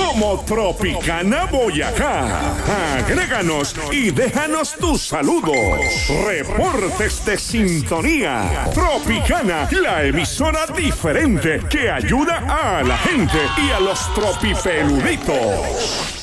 como Tropicana Boyacá. Agréganos y déjanos tus saludos. Reportes de sintonía. Tropicana, la emisora diferente que ayuda a la gente y a los tropipeluditos.